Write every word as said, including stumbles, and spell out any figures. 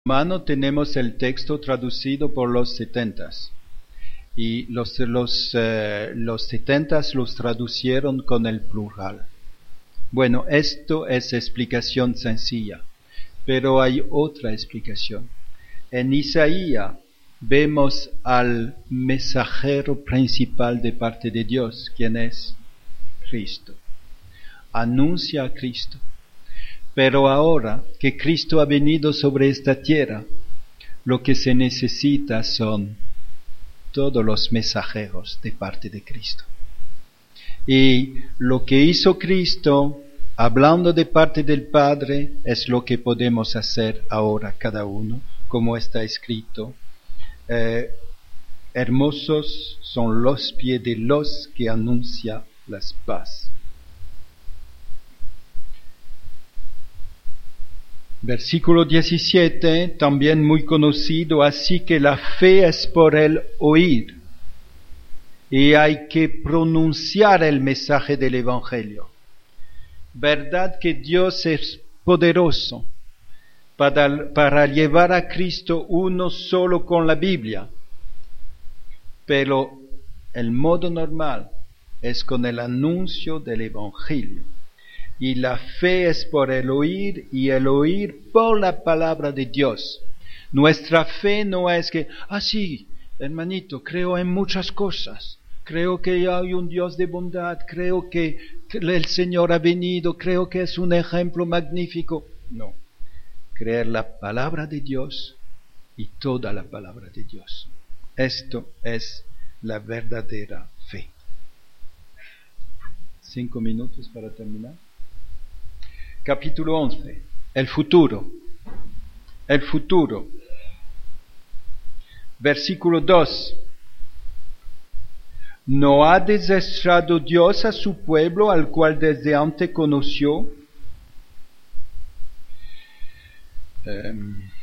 mano tenemos el texto traducido por los setentas y los, los, eh, los setentas los traducieron con el plural. Bueno, esto es explicación sencilla, pero hay otra explicación. En Isaías vemos al mensajero principal de parte de Dios, quien es Cristo. Anuncia a Cristo. Pero ahora que Cristo ha venido sobre esta tierra, lo que se necesita son todos los mensajeros de parte de Cristo. Y lo que hizo Cristo, hablando de parte del Padre, es lo que podemos hacer ahora cada uno, como está escrito. Eh, hermosos son los pies de los que anuncian las paz. Versículo diecisiete, también muy conocido, así que la fe es por el oír, y hay que pronunciar el mensaje del Evangelio. Verdad que Dios es poderoso para, para llevar a Cristo uno solo con la Biblia, pero el modo normal es con el anuncio del Evangelio. Y la fe es por el oír, y el oír por la palabra de Dios. Nuestra fe no es que, ah sí, hermanito, creo en muchas cosas. Creo que hay un Dios de bondad, creo que el Señor ha venido, creo que es un ejemplo magnífico. No, creer la palabra de Dios y toda la palabra de Dios. Esto es la verdadera fe. Cinco minutos para terminar. Capítulo once, el futuro, el futuro. Versículo dos. ¿No ha desestrado Dios a su pueblo, al cual desde antes conoció? Um,